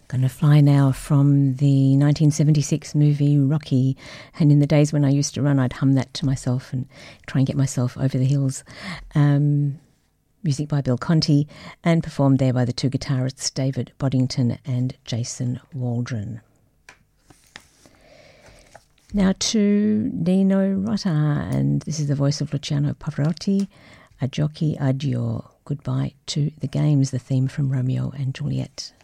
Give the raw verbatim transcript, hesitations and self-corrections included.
Gonna fly now from the nineteen seventy-six movie Rocky, and in the days when I used to run, I'd hum that to myself and try and get myself over the hills. Um, music by Bill Conti, and performed there by the two guitarists David Boddington and Jason Waldron. Now to Nino Rota, and this is the voice of Luciano Pavarotti, A Giochi Addio, Goodbye to the Games, the theme from Romeo and Juliet.